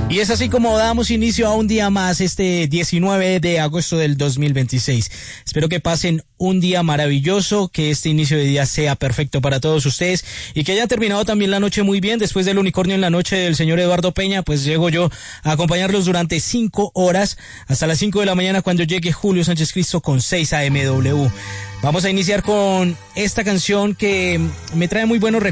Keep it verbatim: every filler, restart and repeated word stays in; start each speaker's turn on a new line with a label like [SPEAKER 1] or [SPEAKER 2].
[SPEAKER 1] Y es así como damos inicio a un día más este diecinueve de agosto del dos mil veintiséis. Espero que pasen un día maravilloso, que este inicio de día sea perfecto para todos ustedes y que haya terminado también la noche muy bien. Después del unicornio en la noche del señor Eduardo Peña, pues llego yo a acompañarlos durante cinco horas hasta las cinco de la mañana cuando llegue Julio Sánchez Cristo con seis A M W. Vamos a iniciar con esta canción que me trae muy buenos recuerdos.